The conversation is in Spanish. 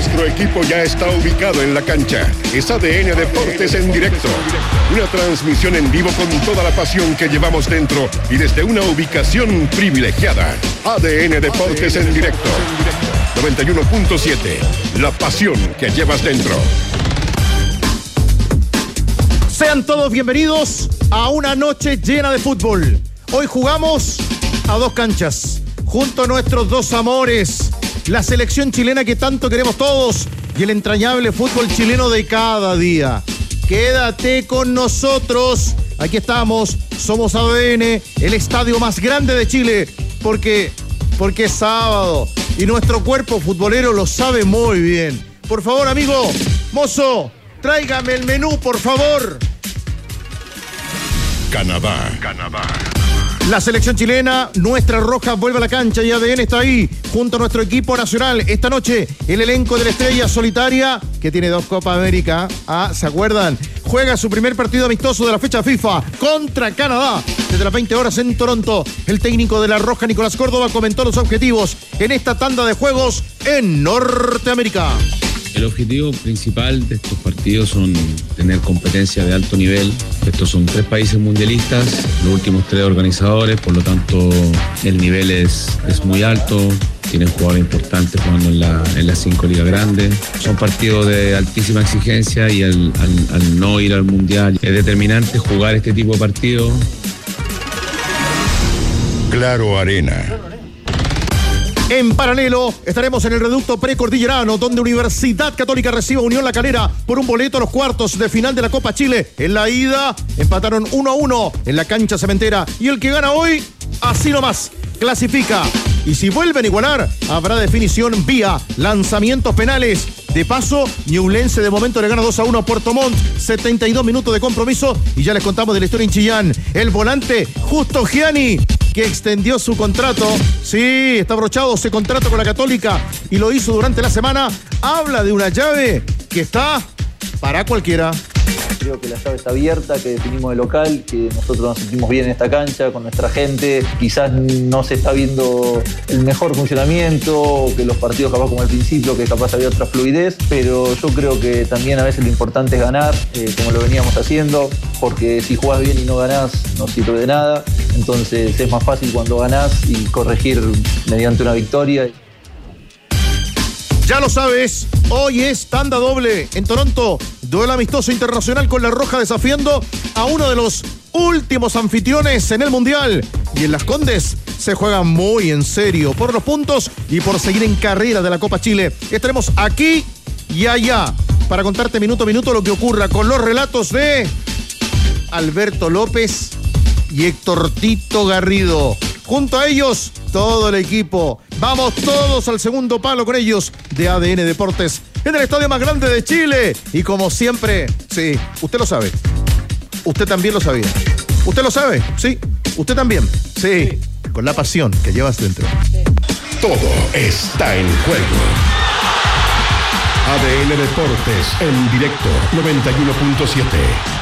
Nuestro equipo ya está ubicado en la cancha. Es ADN Deportes en directo. Una transmisión en vivo con toda la pasión que llevamos dentro y desde una ubicación privilegiada. ADN Deportes en directo. 91.7. La pasión que llevas dentro. Sean todos bienvenidos a una noche llena de fútbol. Hoy jugamos a dos canchas, junto a nuestros dos amores, la selección chilena que tanto queremos todos y el entrañable fútbol chileno de cada día. Quédate con nosotros, aquí estamos, somos ADN, el estadio más grande de Chile, porque es sábado y nuestro cuerpo futbolero lo sabe muy bien. Por favor, amigo, mozo, tráigame el menú, por favor. Canadá. La selección chilena, nuestra roja, vuelve a la cancha y ADN está ahí, junto a nuestro equipo nacional. Esta noche, el elenco de la estrella solitaria, que tiene 2 Copa América, ¿se acuerdan? Juega su primer partido amistoso de la fecha FIFA contra Canadá. Desde las 20 horas en Toronto, el técnico de la roja, Nicolás Córdoba, comentó los objetivos en esta tanda de juegos en Norteamérica. El objetivo principal de estos partidos son tener competencia de alto nivel. Estos son 3 países mundialistas, los últimos 3 organizadores, por lo tanto el nivel es muy alto. Tienen jugadores importantes jugando en las 5 ligas grandes. Son partidos de altísima exigencia y al no ir al mundial es determinante jugar este tipo de partidos. Claro Arena. En paralelo, estaremos en el reducto precordillerano, donde Universidad Católica recibe a Unión La Calera por un boleto a los cuartos de final de la Copa Chile. En la ida, empataron 1-1 en la cancha cementera. Y el que gana hoy, así nomás, clasifica. Y si vuelven a igualar, habrá definición vía lanzamientos penales. De paso, Ñublense de momento le gana 2-1 a Puerto Montt. 72 minutos de compromiso y ya les contamos de la historia en Chillán. El volante Justo Gianni, que extendió su contrato. Sí, está abrochado ese contrato con la Católica y lo hizo durante la semana. Habla de una llave que está para cualquiera. Creo que la llave está abierta, que definimos de local, que nosotros nos sentimos bien en esta cancha, con nuestra gente. Quizás no se está viendo el mejor funcionamiento, que los partidos capaz como al principio, que capaz había otra fluidez, pero yo creo que también a veces lo importante es ganar, como lo veníamos haciendo, porque si jugás bien y no ganás, no sirve de nada. Entonces es más fácil cuando ganás y corregir mediante una victoria. Ya lo sabes, hoy es tanda doble en Toronto. Duelo amistoso internacional con la roja desafiando a uno de los últimos anfitriones en el Mundial. Y en Las Condes se juega muy en serio por los puntos y por seguir en carrera de la Copa Chile. Estaremos aquí y allá para contarte minuto a minuto lo que ocurra con los relatos de Alberto López y Héctor Tito Garrido. Junto a ellos, todo el equipo. Vamos todos al segundo palo con ellos de ADN Deportes en el estadio más grande de Chile. Y como siempre, sí, usted lo sabe. Usted también lo sabía. ¿Usted lo sabe? Sí. ¿Usted también? Sí. Con la pasión que llevas dentro. Todo está en juego. ADN Deportes en directo 91.7.